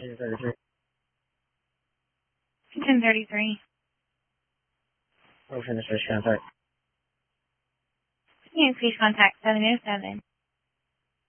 1033. 1033. We'll finish this contact. Can you please contact 707